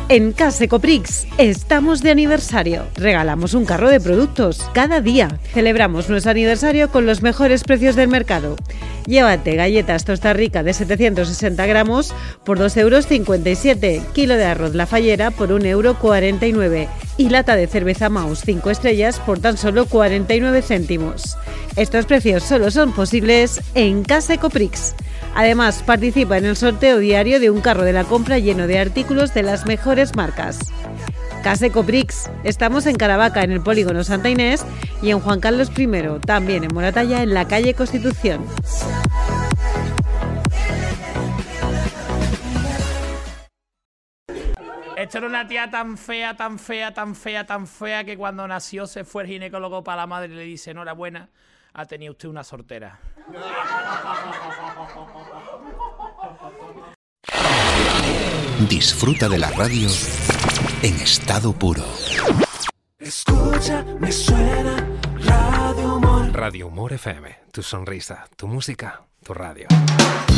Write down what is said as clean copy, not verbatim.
En Case Coprix estamos de aniversario. Regalamos un carro de productos cada día. Celebramos nuestro aniversario con los mejores precios del mercado. Llévate galletas Tosta Rica de 760 gramos por 2,57 €, kilo de arroz La Fallera por 1,49 € y lata de cerveza Maus 5 estrellas por tan solo 49 céntimos. Estos precios solo son posibles en Case Coprix. Además, participa en el sorteo diario de un carro de la compra lleno de artículos de las mejores marcas. Case Coprix. Estamos en Caravaca, en el Polígono Santa Inés, y en Juan Carlos I, también en Moratalla, en la calle Constitución. Esta era una tía tan fea que cuando nació se fue el ginecólogo para la madre y le dice: enhorabuena, ha tenido usted una sortera. Disfruta de la radio en estado puro. Escucha, me suena Radio Humor. Radio Humor FM, tu sonrisa, tu música, tu radio.